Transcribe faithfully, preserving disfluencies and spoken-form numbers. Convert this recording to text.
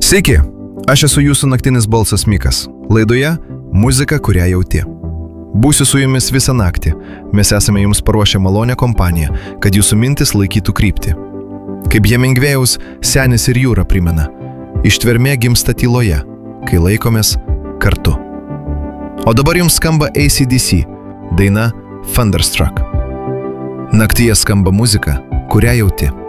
Sveiki, aš esu jūsų naktinis balsas Mikas. Laidoje muzika, kurią jauti. Būsiu su jumis visą naktį. Mes esame jums paruošę malonę kompaniją, kad jūsų mintis laikytų kryptį. Kaip Hemingvėjaus Senis ir jūra primena, ištvermė gimsta tyloje, kai laikomės kartu. O dabar jums skamba A C D C, daina Thunderstruck. Naktyje skamba muzika, kurią jauti.